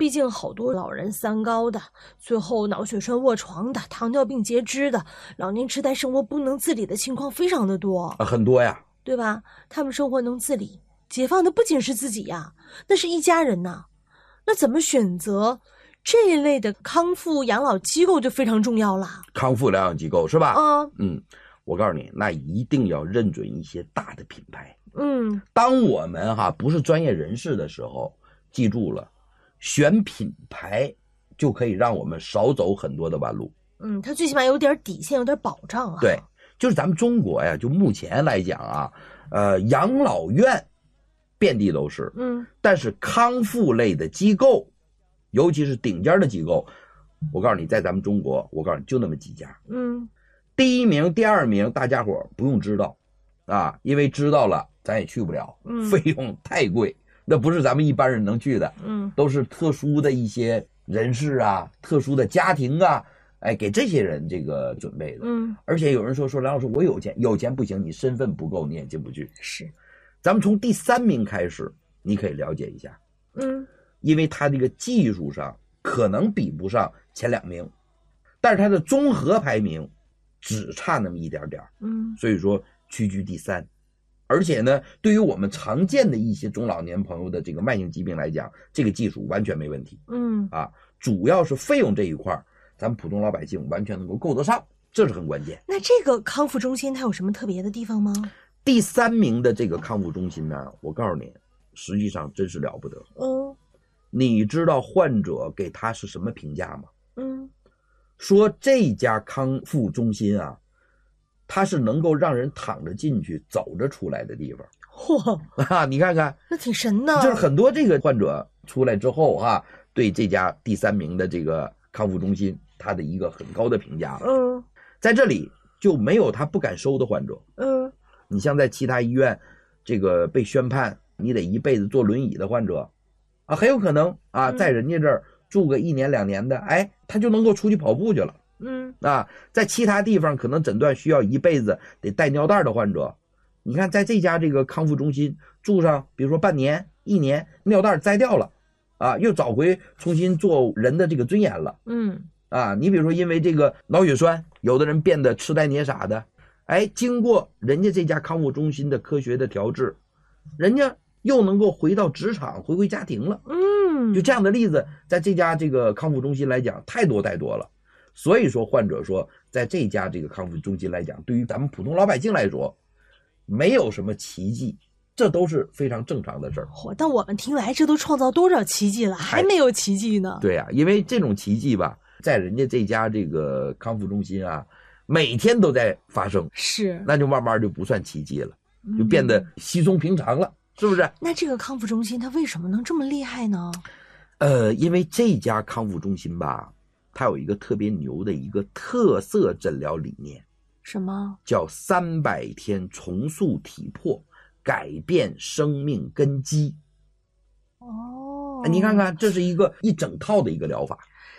毕竟好多老人3高的，最后脑血栓卧床的，糖尿病截肢的，老年痴呆生活不能自理的情况非常的多很多呀， 对吧？他们生活能自理，解放的不仅是自己呀，那是一家人呐。那怎么选择这一类的康复养老机构就非常重要了。 康复疗养机构是吧？我告诉你，那一定要认准一些大的品牌。当我们不是专业人士的时候，记住了，选品牌就可以让我们少走很多的弯路。 它最起码有点底线，有点保障啊。 对，就是咱们中国呀，就目前来讲养老院遍地都是。但是康复类的机构，尤其是顶尖的机构，我告诉你，在咱们中国，我告诉你就那么几家。第一名、第二名，大家伙不用知道因为知道了咱也去不了，费用太贵，那不是咱们一般人能去的。都是特殊的一些人士特殊的家庭给这些人这个准备的。而且有人说梁老师，我有钱不行，你身份不够，你也进不去。 是， 咱们从第3名开始，你可以了解一下。因为他这个技术上可能比不上前2名，但是他的综合排名只差那么一点点。所以说屈居第3。而且呢，对于我们常见的一些中老年朋友的这个慢性疾病来讲，这个技术完全没问题。主要是费用这一块，咱们普通老百姓完全能够够得上，这是很关键。 那这个康复中心它有什么特别的地方吗？ 第3名的这个康复中心呢，我告诉你，实际上真是了不得。你知道患者给他是什么评价吗？说这家康复中心它是能够让人躺着进去走着出来的地方。你看看， 那挺神的。 就是很多这个患者出来之后对这家第3名的这个康复中心他的一个很高的评价了。在这里就没有他不敢收的患者。你像在其他医院这个被宣判你得一辈子坐轮椅的患者很有可能在人家这儿住个1年2年的，他就能够出去跑步去了。在其他地方可能诊断需要一辈子得带尿袋的患者，你看在这家这个康复中心住上，比如说半年1年，尿袋摘掉了又找回重新做人的这个尊严了。你比如说因为这个脑血栓，有的人变得痴呆捏傻的，经过人家这家康复中心的科学的调治，人家又能够回到职场，回归家庭了。就这样的例子在这家这个康复中心来讲太多太多了。所以说患者说，在这家这个康复中心来讲，对于咱们普通老百姓来说没有什么奇迹，这都是非常正常的事儿。 但我们听来这都创造多少奇迹了，还没有奇迹呢。 对因为这种奇迹吧，在人家这家这个康复中心每天都在发生。 是， 那就慢慢就不算奇迹了，就变得稀松平常了，是不是？ 那这个康复中心它为什么能这么厉害呢？ 因为这家康复中心吧，它有一个特别牛的一个特色诊疗理念。 什么？叫 300天重塑体魄，改变生命根基。你看看，这是一整套的一个疗法。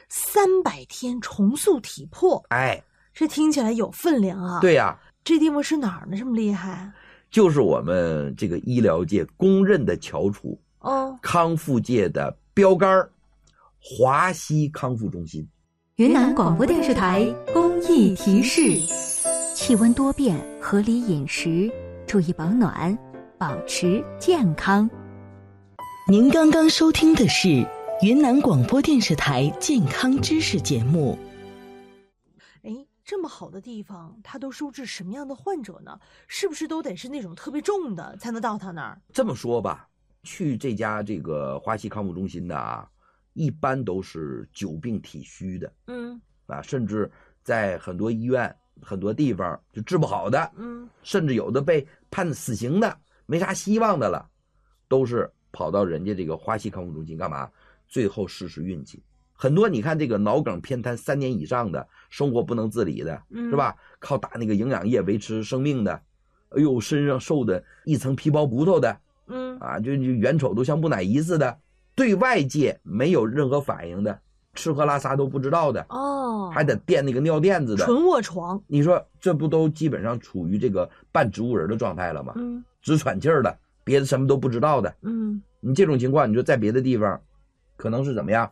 300天重塑体魄，这听起来有分量对呀。 这地方是哪儿呢？这么厉害？ 就是我们这个医疗界公认的翘楚康复界的标杆华西康复中心。 云南广播电视台公益提示：气温多变，合理饮食，注意保暖，保持健康。 您刚刚收听的是云南广播电视台健康知识节目。 这么好的地方，它都收治什么样的患者呢？是不是都得是那种特别重的才能到他那儿？ 这么说吧，去这家这个华西康复中心的一般都是久病体虚的。甚至在很多医院很多地方就治不好的。甚至有的被判死刑的，没啥希望的了，都是跑到人家这个华西康复中心干嘛？最后试试运气。很多你看这个脑梗偏瘫3年以上的，生活不能自理的，是吧？靠打那个营养液维持生命的，身上瘦的一层皮包骨头的，就眼瞅都像木乃伊似的，对外界没有任何反应的，吃喝拉撒都不知道的，还得垫那个尿垫子的， 纯卧床。 你说这不都基本上处于这个半植物人的状态了吗？只喘气儿的，别的什么都不知道的。你这种情况，你说在别的地方可能是怎么样？